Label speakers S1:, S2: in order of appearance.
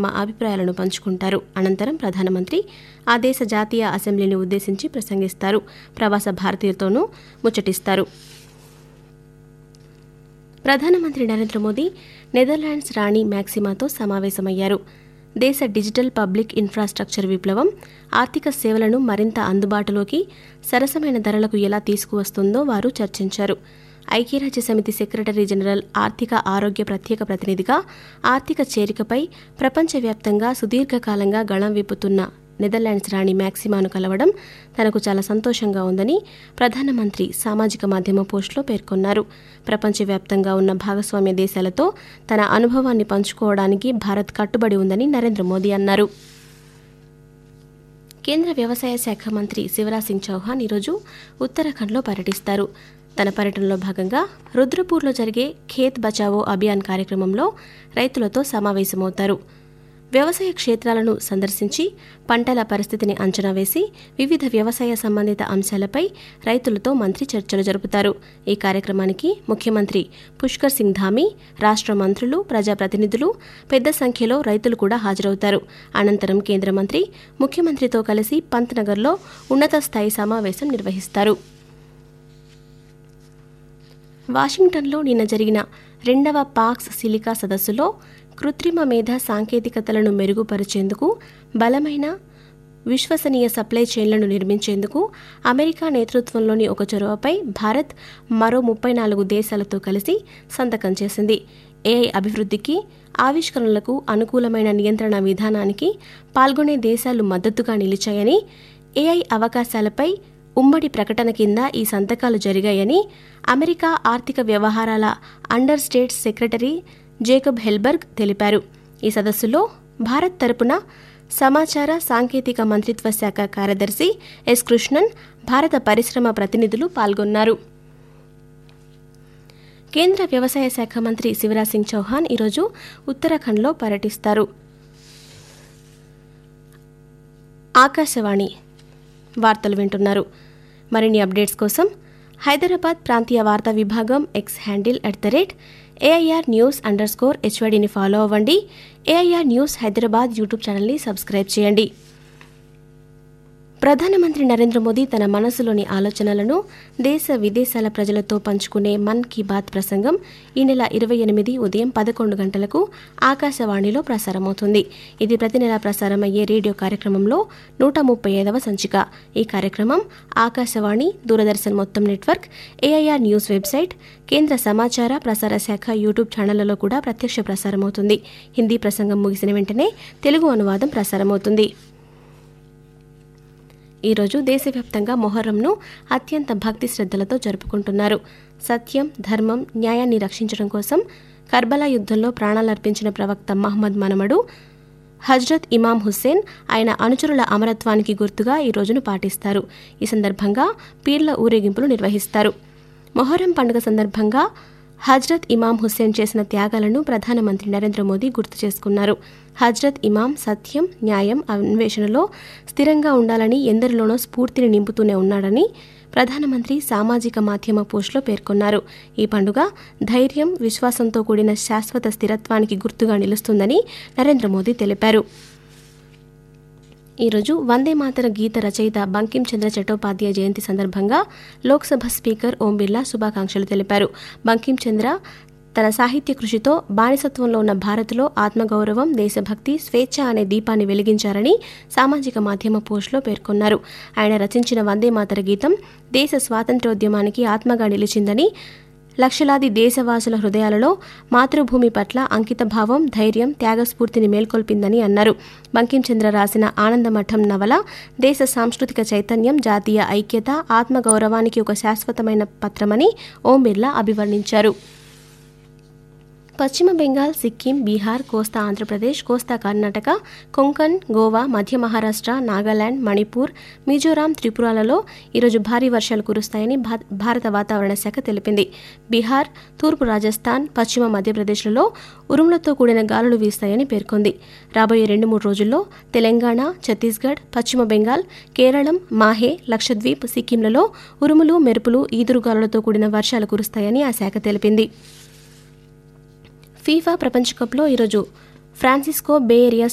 S1: తమ అభిప్రాయాలను పంచుకుంటారు. అనంతరం ప్రధానమంత్రి ఆ దేశ జాతీయ అసెంబ్లీని ఉద్దేశించి ప్రసంగిస్తారు. ప్రవాస భారతీయులతోనూ ముచ్చటిస్తారు. ప్రధానమంత్రి నరేంద్ర మోదీ నెదర్లాండ్స్ రాణి మ్యాక్సిమాతో సమావేశమయ్యారు. దేశ డిజిటల్ పబ్లిక్ ఇన్ఫ్రాస్ట్రక్చర్ విప్లవం ఆర్థిక సేవలను మరింత అందుబాటులోకి సరసమైన ధరలకు ఎలా తీసుకువస్తుందో వారు చర్చించారు. ఐక్యరాజ్యసమితి సెక్రటరీ జనరల్ ఆర్థిక ఆరోగ్య ప్రత్యేక ప్రతినిధిగా ఆర్థిక చేరికపై ప్రపంచవ్యాప్తంగా సుదీర్ఘకాలంగా గళం విప్పుతున్న నెదర్లాండ్స్ రాణి మ్యాక్సిమాను కలవడం తనకు చాలా సంతోషంగా ఉందని ప్రధానమంత్రి సామాజిక మాధ్యమ పోస్టులో పేర్కొన్నారు. ప్రపంచవ్యాప్తంగా ఉన్న భాగస్వామ్య దేశాలతో తన అనుభవాన్ని పంచుకోవడానికి భారత్ కట్టుబడి ఉందని నరేంద్ర మోదీ అన్నారు. కేంద్ర వ్యవసాయ శాఖ మంత్రి శివరాజ్ సింగ్ చౌహాన్ ఈరోజు ఉత్తరాఖండ్లో పర్యటిస్తారు. తన పర్యటనలో భాగంగా రుద్రపూర్లో జరిగే ఖేత్ బచావో అభియాన్ కార్యక్రమంలో రైతులతో సమావేశమవుతారు. వ్యవసాయ క్షేత్రాలను సందర్శించి పంటల పరిస్థితిని అంచనా వేసి వివిధ వ్యవసాయ సంబంధిత అంశాలపై రైతులతో మంత్రి చర్చలు జరుపుతారు. ఈ కార్యక్రమానికి ముఖ్యమంత్రి పుష్కర్ సింగ్ ధామీ, రాష్ట్ర మంత్రులు, ప్రజాప్రతినిధులు, పెద్ద సంఖ్యలో రైతులు కూడా హాజరవుతారు. అనంతరం కేంద్ర మంత్రి ముఖ్యమంత్రితో కలిసి పంత్నగర్లో ఉన్నత స్థాయి సమావేశం నిర్వహిస్తారు. వాషింగ్టన్లో నిన్న జరిగిన 2వ పాక్స్ సిలికా సదస్సులో కృత్రిమ మేధ సాంకేతికతలను మెరుగుపరిచేందుకు, బలమైన విశ్వసనీయ సప్లై చైన్లను నిర్మించేందుకు అమెరికా నేతృత్వంలోని ఒక చొరవపై భారత్ మరో 34 దేశాలతో కలిసి సంతకం చేసింది. ఏఐ అభివృద్ధికి, ఆవిష్కరణలకు అనుకూలమైన నియంత్రణ విధానానికి పాల్గొనే దేశాలు మద్దతుగా నిలిచాయని, ఏఐ అవకాశాలపై ఉమ్మడి ప్రకటన కింద ఈ సంతకాలు జరిగాయని అమెరికా ఆర్థిక వ్యవహారాల under states secretary Jacob Helberg తెలిపారు. ఈ సదస్సులో భారత్ తరపున సమాచార సాంకేతిక మంత్రిత్వ శాఖ కార్యదర్శి ఎస్ కృష్ణన్, భారత పరిశ్రమ ప్రతినిధులు పాల్గొన్నారు. కేంద్ర వ్యవసాయ శాఖ మంత్రి శివరాజ్ సింగ్ చౌహాన్ ఈరోజు ఉత్తరాఖండ్లో పర్యటిస్తారు. ఆకాశవాణి వార్తలు వింటున్నారు. మరిన్ని అప్డేట్స్ కోసం హైదరాబాద్ ప్రాంతీయ వార్తా విభాగం ఎక్స్ హ్యాండిల్ @AIR_News_HYDని ఫాలో అవ్వండి. AIR న్యూస్ హైదరాబాద్ యూట్యూబ్ ఛానల్ని సబ్స్క్రైబ్ చేయండి. ప్రధానమంత్రి నరేంద్ర మోదీ తన మనసులోని ఆలోచనలను దేశ విదేశాల ప్రజలతో పంచుకునే మన్ కీ బాత్ ప్రసంగం ఈ నెల 28 ఉదయం 11 గంటలకు ఆకాశవాణిలో ప్రసారమవుతుంది. ఇది ప్రతి నెల ప్రసారమయ్యే రేడియో కార్యక్రమంలో 135వ సంచిక. ఈ కార్యక్రమం ఆకాశవాణి, దూరదర్శన్ మొత్తం నెట్వర్క్, AIR న్యూస్ వెబ్సైట్, కేంద్ర సమాచార ప్రసార శాఖ యూట్యూబ్ ఛానళ్లలో కూడా ప్రత్యక్ష ప్రసారమవుతుంది. హిందీ ప్రసంగం ముగిసిన వెంటనే తెలుగు అనువాదం ప్రసారమవుతుంది. ఈరోజు దేశవ్యాప్తంగా మొహర్రంను అత్యంత భక్తి శ్రద్ధలతో జరుపుకుంటున్నారు. సత్యం, ధర్మం, న్యాయాన్ని రక్షించడం కోసం కర్బలా యుద్ధంలో ప్రాణాలర్పించిన ప్రవక్త మహమ్మద్ మనమడు హజ్రత్ ఇమాం హుస్సేన్, ఆయన అనుచరుల అమరత్వానికి గుర్తుగా ఈ రోజును పాటిస్తారు. ఈ సందర్భంగా పీర్ల ఊరేగింపులు నిర్వహిస్తారు. మొహర్రం పండుగ సందర్భంగా హజ్రత్ ఇమాం హుస్సేన్ చేసిన త్యాగాలను ప్రధానమంత్రి నరేంద్ర మోదీ గుర్తు చేసుకున్నారు. హజ్రత్ ఇమాం సత్యం, న్యాయం, అన్వేషణలో స్థిరంగా ఉండాలని ఎందరిలోనో స్ఫూర్తిని నింపుతూనే ఉన్నాడని ప్రధానమంత్రి సామాజిక మాధ్యమ పోస్టులో పేర్కొన్నారు. ఈ పండుగ ధైర్యం, విశ్వాసంతో కూడిన శాశ్వత స్థిరత్వానికి గుర్తుగా నిలుస్తుందని నరేంద్ర మోదీ తెలిపారు. ఈరోజు వందే మాతర గీత రచయిత బంకిం చంద్ర చట్టోపాధ్యాయ జయంతి సందర్భంగా లోక్సభ స్పీకర్ ఓం బిర్లా శుభాకాంక్షలు తెలిపారు. బంకిం చంద్ర తన సాహిత్య కృషితో బానిసత్వంలో ఉన్న భారత్లో ఆత్మగౌరవం, దేశభక్తి, స్వేచ్ఛ అనే దీపాన్ని వెలిగించారని సామాజిక మాధ్యమ పోస్టులో పేర్కొన్నారు. ఆయన రచించిన వందే మాతర గీతం దేశ స్వాతంత్ర్యోద్యమానికి ఆత్మగా నిలిచిందని, లక్షలాది దేశవాసుల హృదయాలలో మాతృభూమి పట్ల అంకితభావం, ధైర్యం, త్యాగస్ఫూర్తిని మేల్కొల్పిందని అన్నారు. బంకించంద్ర రాసిన ఆనందమఠం నవల దేశ సాంస్కృతిక చైతన్యం, జాతీయ ఐక్యత, ఆత్మగౌరవానికి ఒక శాశ్వతమైన పత్రమని ఓం బిర్లా అభివర్ణించారు. పశ్చిమ బెంగాల్, సిక్కిం, బీహార్, కోస్తా ఆంధ్రప్రదేశ్, కోస్తా కర్ణాటక, కొంకణ్, గోవా, మధ్య మహారాష్ట్ర, నాగాలాండ్, మణిపూర్, మిజోరాం, త్రిపురలలో ఈరోజు భారీ వర్షాలు కురుస్తాయని భారత వాతావరణ శాఖ తెలిపింది. బీహార్, తూర్పు రాజస్థాన్, పశ్చిమ మధ్యప్రదేశ్లలో ఉరుములతో కూడిన గాలులు వీస్తాయని పేర్కొంది. రాబోయే 2-3 రోజుల్లో తెలంగాణ, ఛత్తీస్గఢ్, పశ్చిమ బెంగాల్, కేరళం, మాహే, లక్షద్వీప్, సిక్కింలలో ఉరుములు, మెరుపులు, ఈదురుగాలులతో కూడిన వర్షాలు కురుస్తాయని ఆ శాఖ తెలిపింది. ఫీఫా ప్రపంచ కప్లో ఈరోజు ఫ్రాన్సిస్కో బే ఏరియా